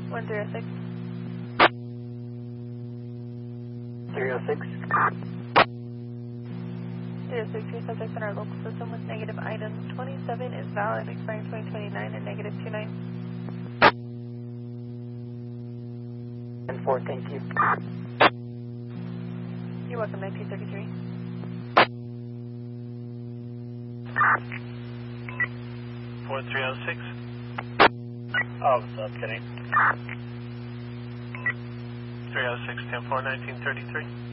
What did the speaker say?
106. 306. 306, your subject in our local system with negative item 27 is valid, expiring 2029 and negative 29. 10-4, thank you. You're welcome, 1933. 4306. Oh, what's up, Kenny? 306, 10-4, 1933.